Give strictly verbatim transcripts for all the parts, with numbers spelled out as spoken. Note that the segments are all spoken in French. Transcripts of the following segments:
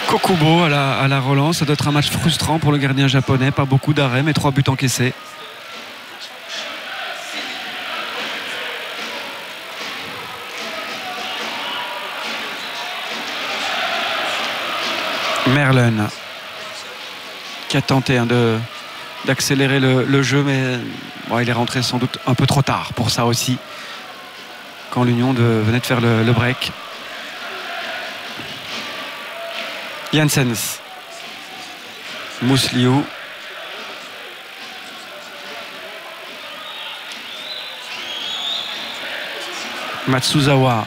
Kokubo à la, à la relance. Ça doit être un match frustrant pour le gardien japonais. Pas beaucoup d'arrêts, mais trois buts encaissés. Merlin qui a tenté hein, de, d'accélérer le, le jeu, mais bon, il est rentré sans doute un peu trop tard pour ça aussi, quand l'Union de, venait de faire le, le break. Janssens, Musliu, Matsuzawa,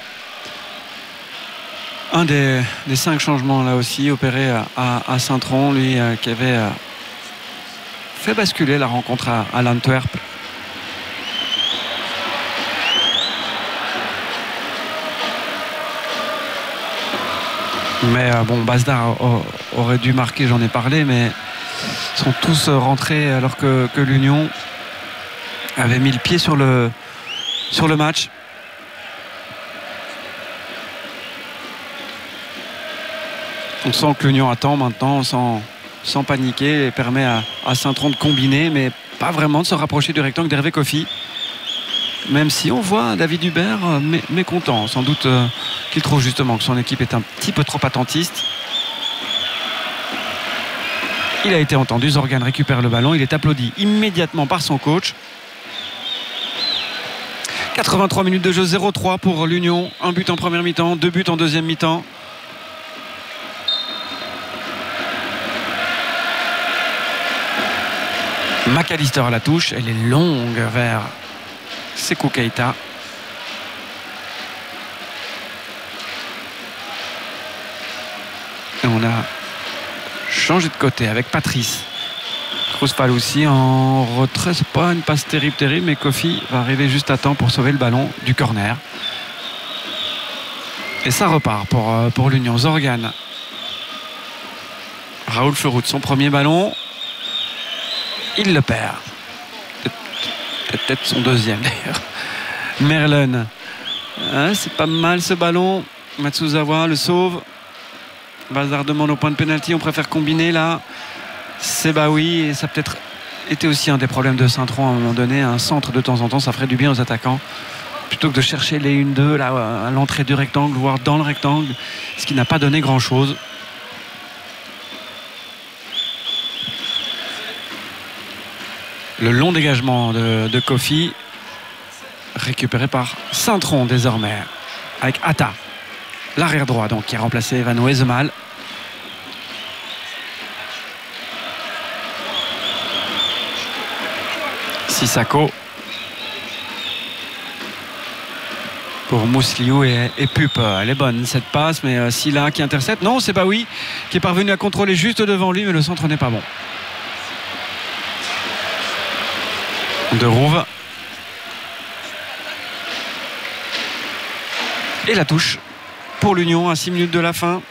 un des, des cinq changements là aussi opérés à, à Saint-Tron, lui euh, qui avait euh, fait basculer la rencontre à, à l'Antwerp. Mais euh, bon, Basdar aurait dû marquer, j'en ai parlé, mais ils sont tous rentrés alors que, que l'Union avait mis le pied sur le, sur le match. On sent que l'Union attend maintenant sans, sans paniquer et permet à, à Saint-Tron de combiner, mais pas vraiment de se rapprocher du rectangle d'Hervé Kofi. Même si on voit David Hubert mé mécontent, sans doute euh, qu'il trouve justement que son équipe est un petit peu trop attentiste. Il a été entendu, Zorgan récupère le ballon, il est applaudi immédiatement par son coach. quatre-vingt-trois minutes de jeu, zéro trois pour l'Union, un but en première mi-temps, deux buts en deuxième mi-temps. McAllister à la touche, elle est longue vers Sékou Keita. Et on a changé de côté avec Patrice Kroosfal aussi en retrait. C'est pas une passe terrible terrible, mais Kofi va arriver juste à temps pour sauver le ballon du corner. Et ça repart pour, pour l'Union. Zorgan, Raoul Ferout, son premier ballon, il le perd. Peut-être son deuxième d'ailleurs. Merlin, hein, c'est pas mal ce ballon. Matsuzawa le sauve. Basdar demande au point de pénalty. On préfère combiner là. C'est bah oui, et ça a peut-être été aussi un des problèmes de Saint-Tron à un moment donné. Un centre de temps en temps, ça ferait du bien aux attaquants, plutôt que de chercher les un deux là à l'entrée du rectangle, voire dans le rectangle, ce qui n'a pas donné grand-chose. Le long dégagement de, de Kofi, récupéré par Saint-Tron désormais, avec Atta, l'arrière droit donc, qui a remplacé Van Wesemal. Sissako pour Musliu et, et Pup. Elle est bonne cette passe, mais euh, Silla qui intercepte. Non, c'est Baoui qui est parvenu à contrôler juste devant lui, mais le centre n'est pas bon. De Rouve. Et la touche pour l'Union à six minutes de la fin.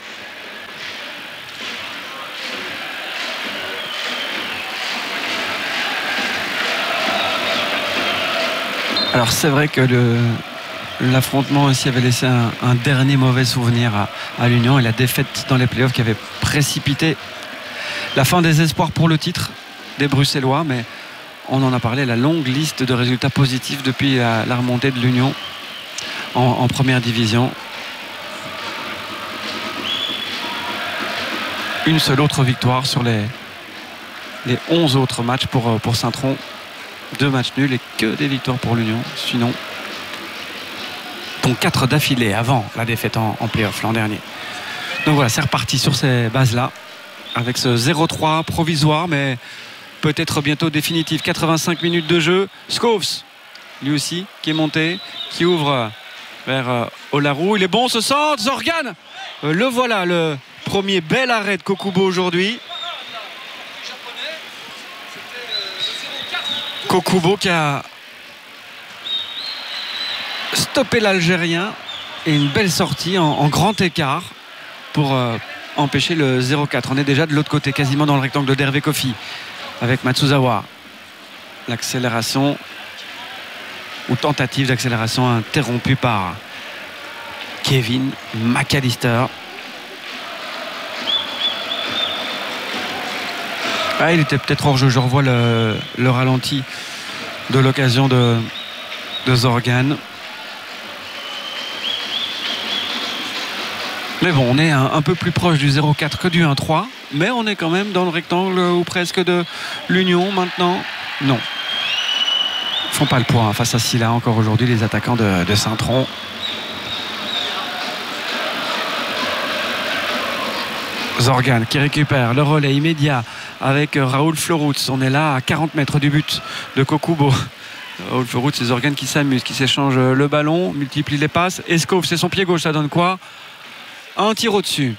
Alors c'est vrai que l'affrontement aussi avait laissé un, un dernier mauvais souvenir à, à l'Union, et la défaite dans les playoffs qui avait précipité la fin des espoirs pour le titre des Bruxellois. Mais on en a parlé, la longue liste de résultats positifs depuis la, la remontée de l'Union en, en première division. Une seule autre victoire sur les, les onze autres matchs pour, pour Saint-Tron. Deux matchs nuls et que des victoires pour l'Union. Sinon, dont quatre d'affilée avant la défaite en, en play-off l'an dernier. Donc voilà, c'est reparti sur ces bases-là, avec ce zéro trois provisoire, mais peut-être bientôt définitif. quatre-vingt-cinq minutes de jeu. Schoofs, lui aussi, qui est monté, qui ouvre vers euh, Olarou. Il est bon, ce centre. Zorgan, euh, le voilà, le premier bel arrêt de Kokubo aujourd'hui. Kokubo qui a stoppé l'Algérien, et une belle sortie en, en grand écart pour euh, empêcher le zéro quatre. On est déjà de l'autre côté, quasiment dans le rectangle d'Hervé Kofi, avec Matsuzawa. L'accélération ou tentative d'accélération interrompue par Kevin McAllister. Ah, il était peut-être hors jeu. Je revois le, le ralenti de l'occasion de, de Zorgan. Mais bon, on est un, un peu plus proche du zéro quatre que du un trois. Mais on est quand même dans le rectangle ou presque de l'Union maintenant. Non. Ils ne font pas le poids hein, face à Silla encore aujourd'hui, les attaquants de, de Saint-Tron. Zorgan qui récupère le relais immédiat avec Raoul Florutz. On est là à quarante mètres du but de Kokubo. Raoul Florutz, c'est Zorgan qui s'amuse, qui s'échange le ballon, multiplie les passes. Escove, c'est son pied gauche, ça donne quoi? Un tir au-dessus.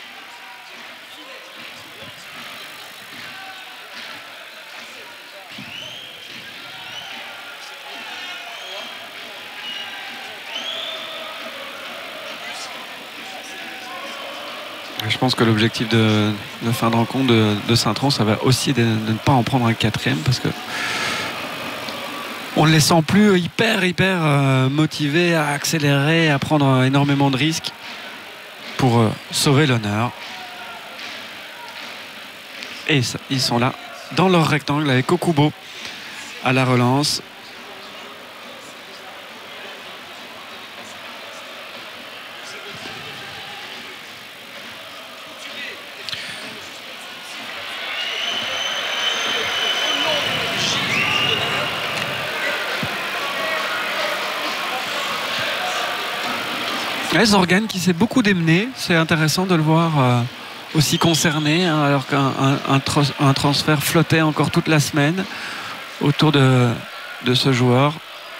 Je pense que l'objectif de, de fin de rencontre de, de Saint-Tron, ça va aussi être de, de ne pas en prendre un quatrième parce que on ne les sent plus hyper hyper euh, motivés à accélérer, à prendre énormément de risques pour euh, sauver l'honneur. Et ça, ils sont là dans leur rectangle avec Kokubo à la relance. Ouais, Zorgan qui s'est beaucoup démené, c'est intéressant de le voir euh, aussi concerné, hein, alors qu'un un, un, un transfert flottait encore toute la semaine autour de, de ce joueur.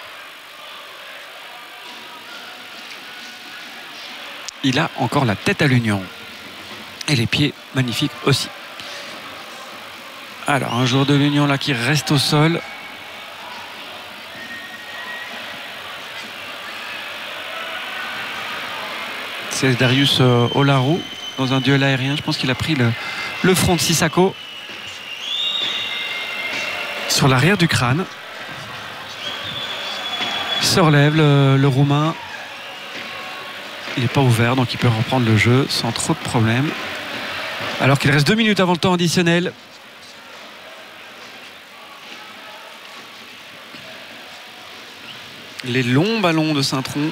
Il a encore la tête à l'Union et les pieds magnifiques aussi. Alors un joueur de l'Union là qui reste au sol. C'est Darius euh, Olaru dans un duel aérien. Je pense qu'il a pris le, le front de Sissako sur l'arrière du crâne. Il se relève le, le Roumain. Il n'est pas ouvert, donc il peut reprendre le jeu sans trop de problèmes. Alors qu'il reste deux minutes avant le temps additionnel. Les longs ballons de Saint-Tron.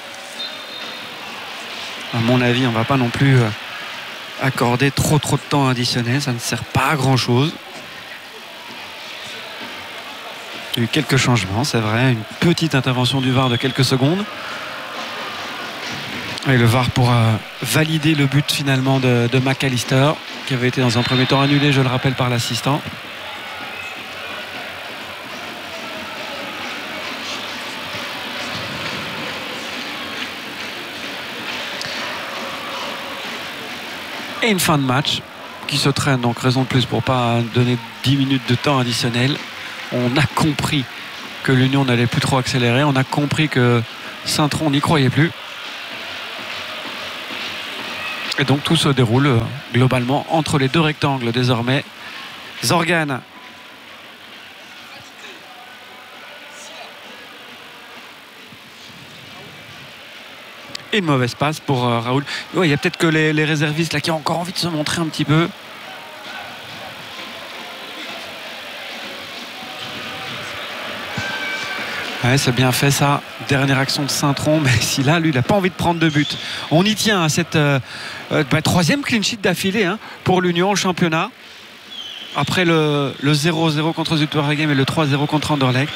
À mon avis, on ne va pas non plus accorder trop trop de temps additionnel. Ça ne sert pas à grand chose. Il y a eu quelques changements, c'est vrai. Une petite intervention du V A R de quelques secondes. Et le V A R pourra valider le but finalement de, de McAllister, qui avait été dans un premier temps annulé, je le rappelle, par l'assistant. Et une fin de match qui se traîne, donc raison de plus pour ne pas donner dix minutes de temps additionnel. On a compris que l'Union n'allait plus trop accélérer, on a compris que Saint-Tron n'y croyait plus. Et donc tout se déroule globalement entre les deux rectangles désormais. Zorgan. Et une mauvaise passe pour euh, Raoul. Ouais, il y a peut-être que les, les réservistes là qui ont encore envie de se montrer un petit peu. Ouais, c'est bien fait ça. Dernière action de Saint-Tron, mais si là, lui, il n'a pas envie de prendre de but. On y tient à cette euh, euh, bah, troisième clean sheet d'affilée hein, pour l'Union au championnat. Après le, le zéro zéro contre Zuidwaregem et le trois zéro contre Anderlecht.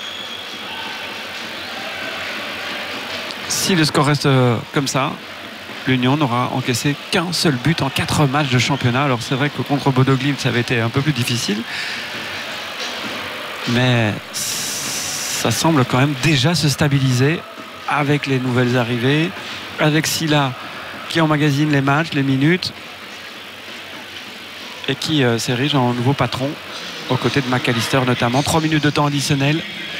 Si le score reste euh, comme ça, l'Union n'aura encaissé qu'un seul but en quatre matchs de championnat. Alors c'est vrai que contre Bodo Glimt, ça avait été un peu plus difficile. Mais ça semble quand même déjà se stabiliser avec les nouvelles arrivées, avec Silla qui emmagasine les matchs, les minutes et qui euh, s'érige en nouveau patron aux côtés de McAllister notamment. Trois minutes de temps additionnel.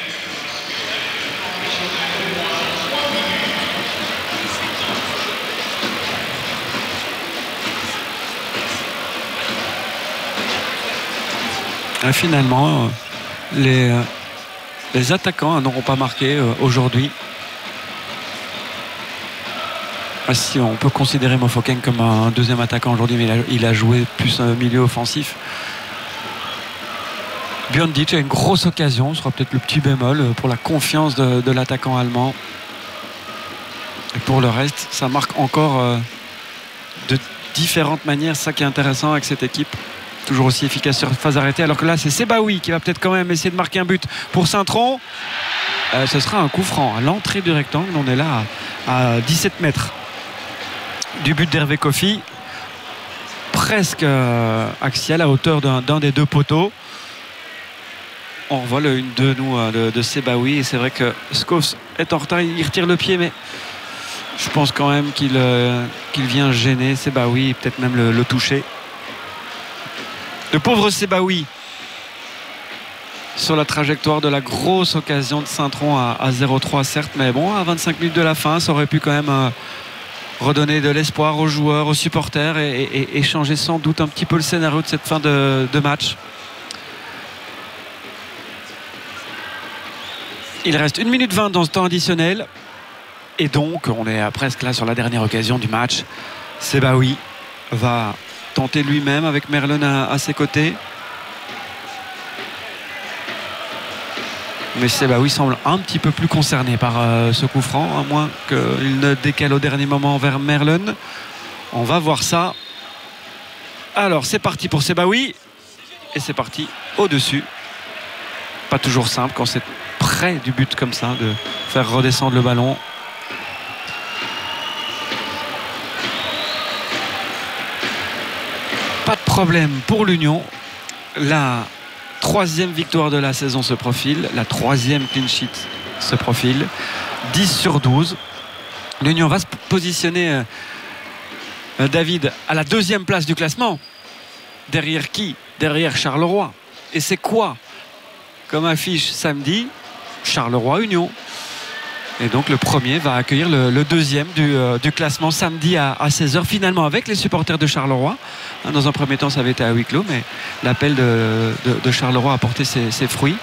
Et finalement, euh, les, euh, les attaquants n'auront pas marqué euh, aujourd'hui. Ah, si on peut considérer Mofoken comme un deuxième attaquant aujourd'hui, mais il a, il a joué plus un milieu offensif. Bjorndijk a une grosse occasion, ce sera peut-être le petit bémol pour la confiance de, de l'attaquant allemand. Et pour le reste, ça marque encore euh, de différentes manières, c'est ça qui est intéressant avec cette équipe. Toujours aussi efficace sur phase arrêtée, alors que là c'est Sebaoui qui va peut-être quand même essayer de marquer un but pour Saint-Tron. Euh, ce sera un coup franc à l'entrée du rectangle, on est là à, à dix-sept mètres du but d'Hervé Kofi, presque euh, axial à hauteur d'un, d'un des deux poteaux. On revoit le une deux nous de, de Sebaoui, et c'est vrai que Schoofs est en retard, il retire le pied, mais je pense quand même qu'il, euh, qu'il vient gêner Sebaoui et peut-être même le, le toucher. Le pauvre Sebaoui sur la trajectoire de la grosse occasion de Saint-Tron à, à zéro trois, certes, mais bon, à vingt-cinq minutes de la fin, ça aurait pu quand même euh, redonner de l'espoir aux joueurs, aux supporters, et, et, et changer sans doute un petit peu le scénario de cette fin de, de match. Il reste une minute vingt dans ce temps additionnel, et donc on est presque là sur la dernière occasion du match. Sebaoui va tenter lui-même avec Merlin à, à ses côtés. Mais Sebaoui semble un petit peu plus concerné par euh, ce coup franc, à moins qu'il ne décale au dernier moment vers Merlin. On va voir ça. Alors c'est parti pour Sebaoui. Et c'est parti au-dessus. Pas toujours simple quand c'est près du but comme ça, de faire redescendre le ballon. Pas de problème pour l'Union. La troisième victoire de la saison se profile. La troisième clean sheet se profile. dix sur douze. L'Union va se positionner, euh, David, à la deuxième place du classement. Derrière qui? Derrière Charleroi. Et c'est quoi comme affiche samedi? Charleroi-Union. Et donc le premier va accueillir le, le deuxième du, euh, du classement samedi à, à seize heures, finalement avec les supporters de Charleroi. Hein, dans un premier temps ça avait été à huis clos, mais l'appel de, de, de Charleroi a porté ses, ses fruits.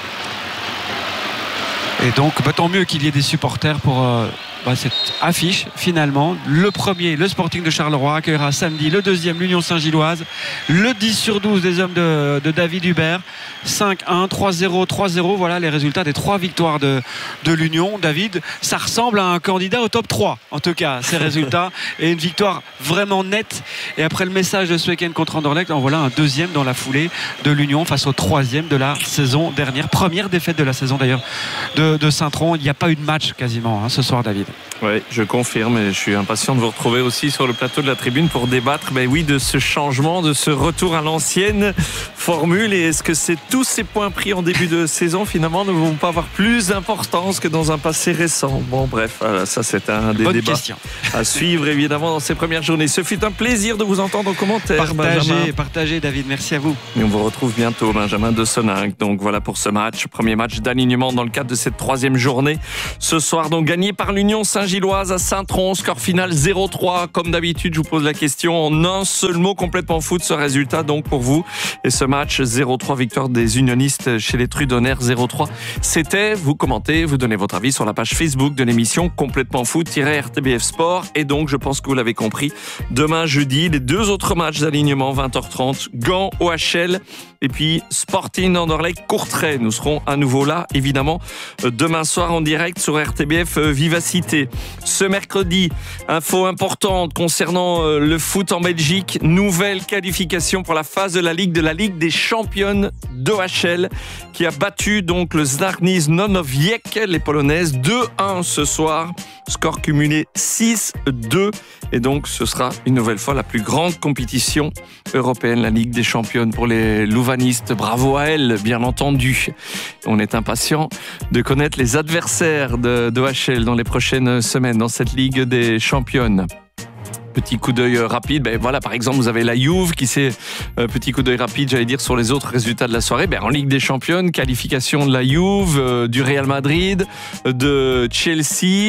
Et donc bah, tant mieux qu'il y ait des supporters pour euh, bah, cette affiche. Finalement le premier, le Sporting de Charleroi, accueillera samedi le deuxième, l'Union Saint-Gilloise. Le dix sur douze des hommes de, de David Hubert. Cinq un, trois zéro, trois zéro. Voilà les résultats des trois victoires de, de l'Union. David, ça ressemble à un candidat au top trois, en tout cas ces résultats, et une victoire vraiment nette. Et après le message de ce week-end contre Anderlecht, en voilà un deuxième dans la foulée de l'Union face au troisième de la saison dernière. Première défaite de la saison d'ailleurs de, de Saint-Tron. Il n'y a pas eu de match quasiment hein, ce soir, David. Oui, je confirme, et je suis impatient de vous retrouver aussi sur le plateau de la tribune pour débattre ben oui, de ce changement, de ce retour à l'ancienne formule. Et est-ce que c'est tous ces points pris en début de saison finalement ne vont pas avoir plus d'importance que dans un passé récent? Bon bref, voilà, ça c'est un des Bonne débats question à suivre évidemment dans ces premières journées. Ce fut un plaisir de vous entendre en commentaire, partagez, partagez David, merci à vous. Et on vous retrouve bientôt, Benjamin de Soninck. Donc voilà pour ce match, premier match d'alignement dans le cadre de cette troisième journée. Ce soir donc gagné par l'Union Saint-Gilloise à Saint-Tron, score final zéro trois. Comme d'habitude, je vous pose la question en un seul mot, complètement foot, ce résultat donc pour vous. Et ce match zéro trois, victoire des unionistes chez les Trudonnaires zéro trois. C'était, vous commentez, vous donnez votre avis sur la page Facebook de l'émission Complètement Foot-R T B F Sport. Et donc, je pense que vous l'avez compris, demain jeudi, les deux autres matchs d'alignement, vingt heures trente, Gand, O H L, et puis Sporting Anderlecht, Courtrai. Nous serons à nouveau là, évidemment, demain soir en direct sur R T B F Vivacité. Ce mercredi, info importante concernant le foot en Belgique, nouvelle qualification pour la phase de la Ligue de la Ligue des Championnes d'O H L, qui a battu donc le Zdarniz Nowiec, les Polonaises, deux un ce soir. Score cumulé six deux. Et donc, ce sera une nouvelle fois la plus grande compétition européenne, la Ligue des Championnes pour les louvanistes. Bravo à elle, bien entendu. On est impatient de connaître les adversaires de d'O H L dans les prochaines semaines dans cette Ligue des Championnes. Petit coup d'œil rapide, ben voilà, par exemple vous avez la Juve qui s'est, euh, petit coup d'œil rapide j'allais dire sur les autres résultats de la soirée, ben en Ligue des Championnes, qualification de la Juve, euh, du Real Madrid, de Chelsea,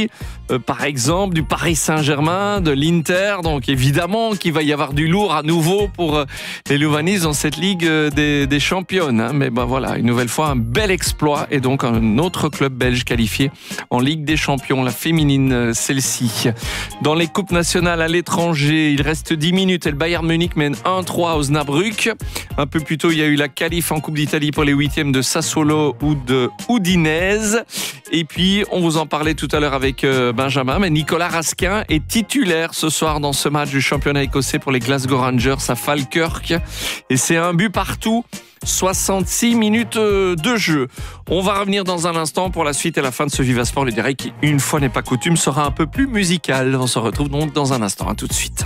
euh, par exemple, du Paris Saint-Germain, de l'Inter. Donc évidemment qu'il va y avoir du lourd à nouveau pour euh, les Louvanaises dans cette Ligue euh, des, des championnes. Hein. Mais ben voilà, une nouvelle fois, un bel exploit et donc un autre club belge qualifié en Ligue des champions, la féminine, euh, celle-ci. Dans les coupes nationales à l'étranger, il reste dix minutes et le Bayern Munich mène un trois à Osnabrück. Un peu plus tôt, il y a eu la qualif en Coupe d'Italie pour les huitièmes de Sassuolo ou de Udinese. Et puis, on vous en parlait tout à l'heure avec Benjamin, mais Nicolas Raskin est titulaire ce soir dans ce match du championnat écossais pour les Glasgow Rangers à Falkirk. Et c'est un but partout. soixante-six minutes de jeu. On va revenir dans un instant pour la suite et la fin de ce Viva Sport, le direct qui, une fois n'est pas coutume, sera un peu plus musical. On se retrouve donc dans un instant. À tout de suite.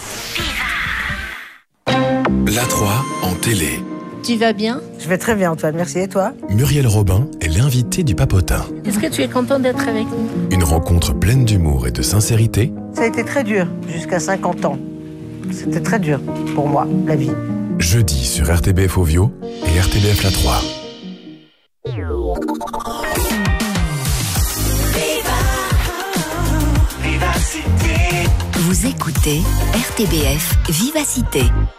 La trois en télé. Tu vas bien? Je vais très bien, Antoine, merci. Et toi? Muriel Robin est l'invitée du Papotin. Est-ce que tu es content d'être avec nous? Une rencontre pleine d'humour et de sincérité. Ça a été très dur, jusqu'à cinquante ans. C'était très dur pour moi, la vie. Jeudi sur R T B F Ovio et R T B F La trois. Vous écoutez R T B F Vivacité.